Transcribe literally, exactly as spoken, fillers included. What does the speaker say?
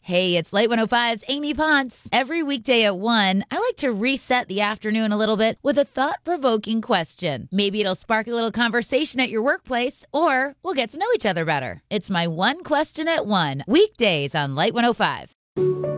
Hey, it's Light one oh five's Amy Ponce. Every weekday at one, I like to reset the afternoon a little bit with a thought-provoking question. Maybe it'll spark a little conversation at your workplace, or we'll get to know each other better. It's my one question at one, weekdays on Light one oh five.